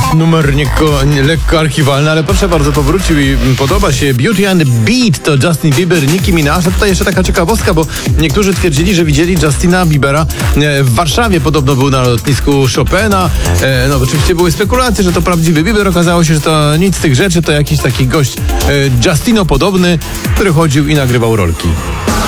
Numer lekko archiwalny, ale proszę bardzo, powrócił i podoba się. Beauty and the Beat to Justin Bieber, Nicki Minaj. A tutaj jeszcze taka ciekawostka, bo niektórzy twierdzili, że widzieli Justina Biebera w Warszawie. Podobno był na lotnisku Chopina. No oczywiście były spekulacje, że to prawdziwy Bieber. Okazało się, że to nic z tych rzeczy, to jakiś taki gość Justino podobny, który chodził i nagrywał rolki.